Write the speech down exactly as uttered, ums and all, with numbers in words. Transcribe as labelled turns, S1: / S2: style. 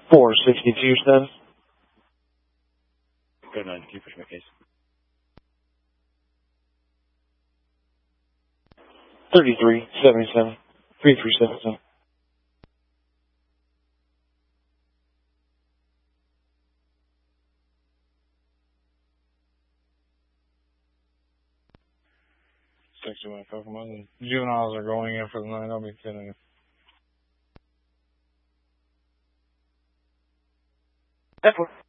S1: four sixty-two status.
S2: Good night. Can you push my case?
S1: thirty-three seventy-seven. three three seven seven.
S3: sixty-one Pokemon. Juveniles are going in for the night. I'll be kidding you.
S1: F four.